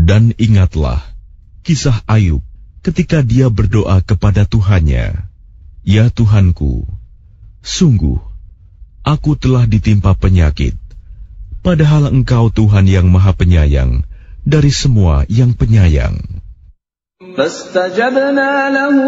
Dan ingatlah kisah Ayub ketika dia berdoa kepada Tuhannya, "Ya Tuhanku, sungguh aku telah ditimpa penyakit, padahal Engkau Tuhan yang Maha Penyayang dari semua yang penyayang." فاستجبنا له